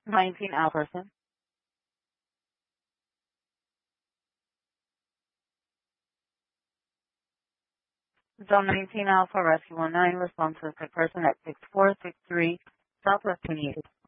19 Alpha. Zone 19 Alpha, Rescue 19, response to the person at 6463 Southwest 28th.